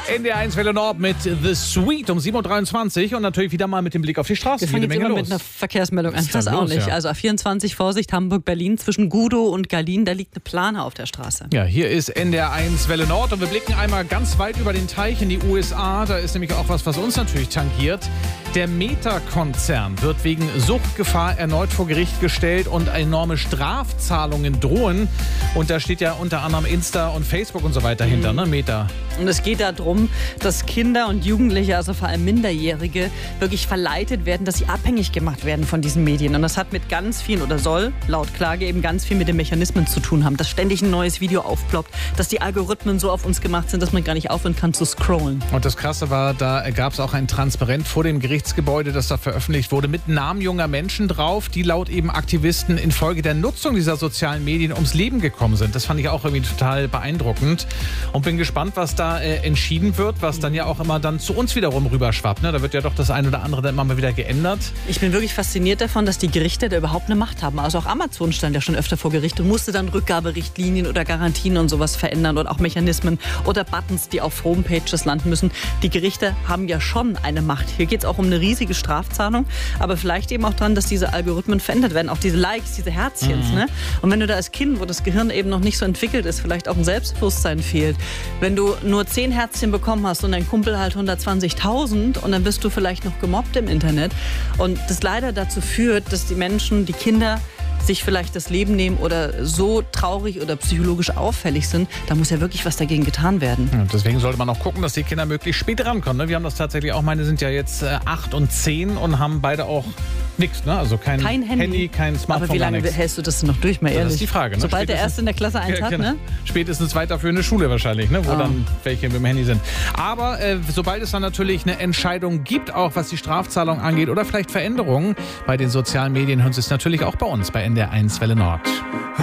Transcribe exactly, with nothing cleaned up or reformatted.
N D R eins Welle Nord mit The Sweet um sieben Uhr dreiundzwanzig und natürlich wieder mal mit dem Blick auf die Straße. Wir fangen Jede jetzt Menge immer los. mit einer Verkehrsmeldung an. Was ist Das da auch los, nicht. ja? Also A vierundzwanzig, Vorsicht, Hamburg-Berlin zwischen Gudow und Garlin, da liegt eine Plane auf der Straße. Ja, hier ist N D R eins Welle Nord und wir blicken einmal ganz weit über den Teich in die U S A. Da ist nämlich auch was, was uns natürlich tangiert. Der Meta-Konzern wird wegen Suchtgefahr erneut vor Gericht gestellt und enorme Strafzahlungen drohen. Und da steht ja unter anderem Insta und Facebook und so weiter Mhm. hinter, ne? Meta. Und es geht darum, dass Kinder und Jugendliche, also vor allem Minderjährige, wirklich verleitet werden, dass sie abhängig gemacht werden von diesen Medien. Und das hat mit ganz vielen, oder soll laut Klage eben ganz viel mit den Mechanismen zu tun haben, dass ständig ein neues Video aufploppt, dass die Algorithmen so auf uns gemacht sind, dass man gar nicht aufhören kann zu scrollen. Und das Krasse war, da gab es auch ein Transparent vor dem Gerichtsgebäude, das da veröffentlicht wurde, mit Namen junger Menschen drauf, die laut eben Aktivisten infolge der Nutzung dieser sozialen Medien ums Leben gekommen sind. Das fand ich auch irgendwie total beeindruckend und bin gespannt, was da äh, entschieden wird, was dann ja auch immer dann zu uns wiederum rüberschwappt. Ne? Da wird ja doch das eine oder andere dann immer mal wieder geändert. Ich bin wirklich fasziniert davon, dass die Gerichte da überhaupt eine Macht haben. Also auch Amazon stand ja schon öfter vor Gericht und musste dann Rückgaberichtlinien oder Garantien und sowas verändern und auch Mechanismen oder Buttons, die auf Homepages landen müssen. Die Gerichte haben ja schon eine Macht. Hier geht es auch um eine riesige Strafzahlung, aber vielleicht eben auch daran, dass diese Algorithmen verändert werden. Auch diese Likes, diese Herzchens. Mhm. Ne? Und wenn du da als Kind, wo das Gehirn eben noch nicht so entwickelt ist, vielleicht auch ein Selbstbewusstsein fehlt, wenn du nur zehn Herzchen bekommen hast und dein Kumpel halt hundertzwanzigtausend und dann bist du vielleicht noch gemobbt im Internet und das leider dazu führt, dass die Menschen, die Kinder sich vielleicht das Leben nehmen oder so traurig oder psychologisch auffällig sind, da muss ja wirklich was dagegen getan werden. Ja, deswegen sollte man auch gucken, dass die Kinder möglichst spät rankommen. Ne? Wir haben das tatsächlich auch, meine sind ja jetzt äh, acht und zehn und haben beide auch nichts, ne? Also kein, kein Handy. Handy, kein Smartphone. Aber wie lange nix. hältst du das noch durch, mal ehrlich? Das ist die Frage. Ne? Sobald der Erste in der Klasse eins ja, hat, genau. ne? Spätestens weiterführende Schule wahrscheinlich, ne? Wo Oh. dann welche mit dem Handy sind. Aber äh, sobald es dann natürlich eine Entscheidung gibt, auch was die Strafzahlung angeht oder vielleicht Veränderungen bei den sozialen Medien, hören Sie es natürlich auch bei uns bei N D R eins Welle Nord.